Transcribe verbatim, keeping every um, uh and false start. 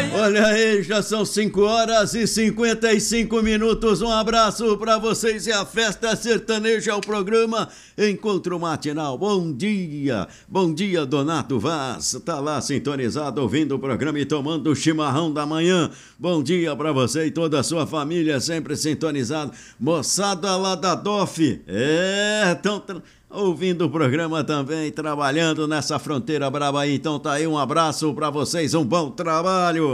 Olha aí, já são cinco horas e cinquenta e cinco minutos. Um abraço pra vocês e a Festa Sertaneja, o programa Encontro Matinal. Bom dia, bom dia, Donato Vaz. Tá lá sintonizado, ouvindo o programa e tomando o chimarrão da manhã. Bom dia pra você e toda a sua família, sempre sintonizado. Moçada lá da D O F, é, tão... Tra... ouvindo o programa também, trabalhando nessa fronteira braba aí. Então tá aí, um abraço pra vocês, um bom trabalho.